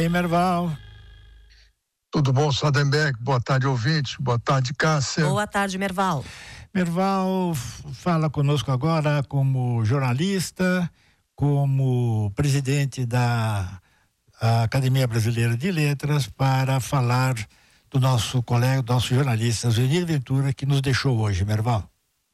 Ei, Merval. Tudo bom, Sadenberg? Boa tarde, ouvinte. Boa tarde, Cássia. Boa tarde, Merval. Merval fala conosco agora como jornalista, como presidente da Academia Brasileira de Letras, para falar do nosso colega, do nosso jornalista Zuenir Ventura, que nos deixou hoje, Merval.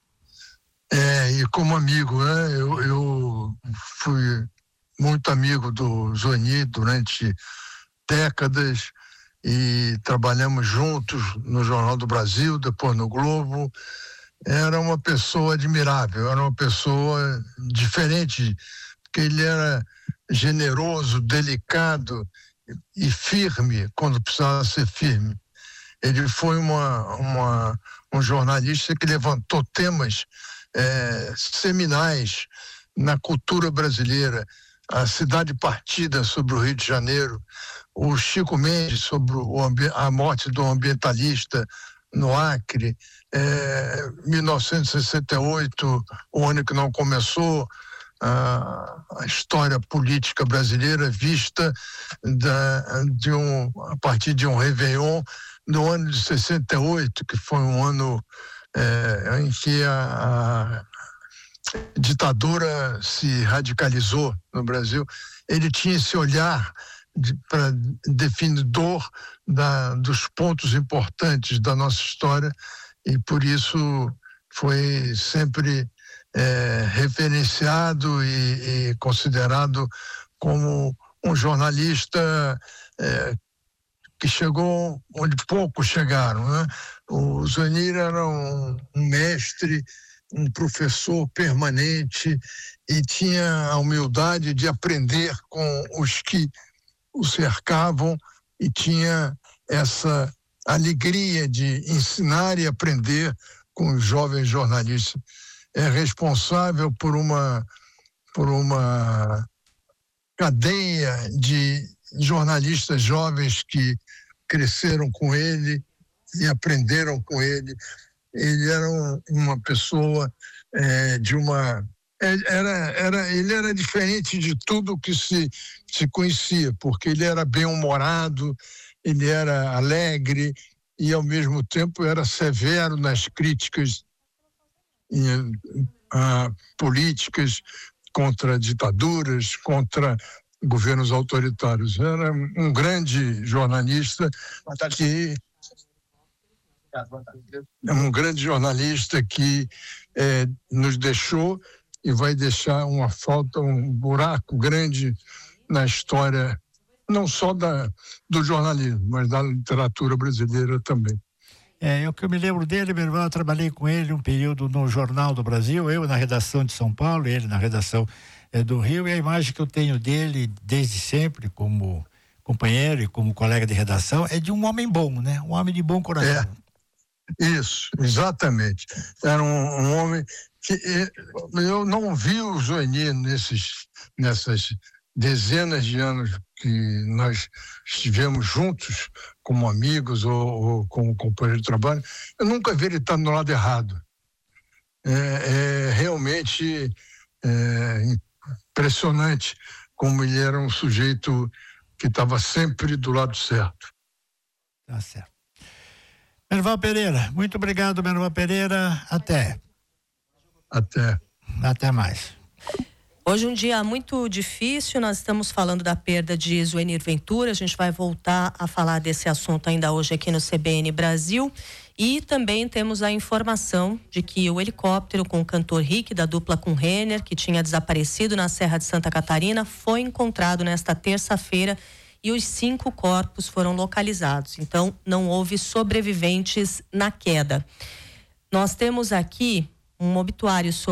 E como amigo, né? Eu fui muito amigo do Zuenir durante décadas e trabalhamos juntos no Jornal do Brasil, depois no Globo. Era uma pessoa admirável, era uma pessoa diferente, porque ele era generoso, delicado e firme quando precisava ser firme. Ele foi um jornalista que levantou temas seminais na cultura brasileira. A Cidade Partida sobre o Rio de Janeiro, o Chico Mendes sobre a morte do ambientalista no Acre, 1968, o ano que não começou a história política brasileira vista a partir de um Réveillon no ano de 68, que foi um ano em que a ditadura se radicalizou no Brasil. Ele tinha esse olhar para definidor dos pontos importantes da nossa história e por isso foi sempre referenciado e considerado como um jornalista que chegou onde poucos chegaram, né? O Zuenir era um mestre, um professor permanente e tinha a humildade de aprender com os que o cercavam e tinha essa alegria de ensinar e aprender com os jovens jornalistas. É responsável por uma cadeia de jornalistas jovens que cresceram com ele e aprenderam com ele. Ele era uma pessoa ele era diferente de tudo que se conhecia, porque ele era bem-humorado, ele era alegre e ao mesmo tempo era severo nas críticas políticas contra ditaduras, contra governos autoritários. Era um grande jornalista que nos deixou e vai deixar uma falta, um buraco grande na história, não só do jornalismo, mas da literatura brasileira também. O que eu me lembro dele, meu irmão, eu trabalhei com ele um período no Jornal do Brasil, eu na redação de São Paulo, ele na redação do Rio, e a imagem que eu tenho dele desde sempre, como companheiro e como colega de redação, é de um homem bom, né? Um homem de bom coração. Isso, exatamente. Era um homem que eu não vi o Zuenir nessas dezenas de anos que nós estivemos juntos como amigos ou como companheiros de trabalho. Eu nunca vi ele estar no lado errado. Realmente impressionante como ele era um sujeito que estava sempre do lado certo. Tá certo. Merval Pereira, muito obrigado, Merval Pereira. Até mais. Hoje um dia muito difícil, nós estamos falando da perda de Zuenir Ventura, a gente vai voltar a falar desse assunto ainda hoje aqui no CBN Brasil, e também temos a informação de que o helicóptero com o cantor Rick, da dupla com Renner, que tinha desaparecido na Serra de Santa Catarina, foi encontrado nesta terça-feira e os 5 corpos foram localizados, então não houve sobreviventes na queda. Nós temos aqui um obituário sobre